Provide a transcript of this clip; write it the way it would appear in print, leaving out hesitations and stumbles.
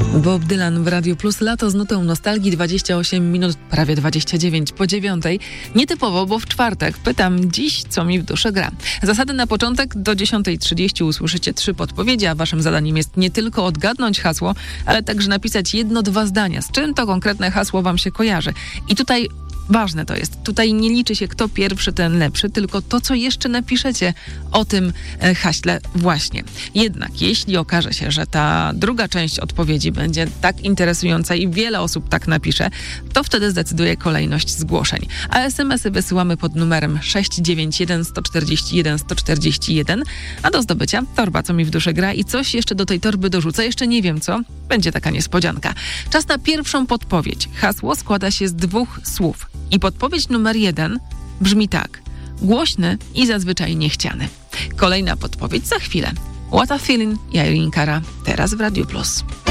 Bob Dylan w Radiu Plus. Lato z nutą nostalgii, 28 minut, prawie 29 po 9. Nietypowo, bo w czwartek pytam dziś, co mi w duszy gra. Zasady na początek: do 10:30 usłyszycie 3 podpowiedzi, a waszym zadaniem jest nie tylko odgadnąć hasło, ale także napisać 1-2 zdania, z czym to konkretne hasło wam się kojarzy. I tutaj ważne to jest. Tutaj nie liczy się, kto pierwszy, ten lepszy, tylko to, co jeszcze napiszecie o tym haśle właśnie. Jednak jeśli okaże się, że ta druga część odpowiedzi będzie tak interesująca i wiele osób tak napisze, to wtedy zdecyduje kolejność zgłoszeń. A SMS-y wysyłamy pod numerem 691 141 141, a do zdobycia torba, co mi w duszy gra, i coś jeszcze do tej torby dorzucę. Jeszcze nie wiem co. Będzie taka niespodzianka. Czas na pierwszą podpowiedź. Hasło składa się z 2 słów. I podpowiedź numer 1 brzmi tak: głośny i zazwyczaj niechciany. Kolejna podpowiedź za chwilę. What a Feeling, Irene Cara, teraz w Radiu Plus.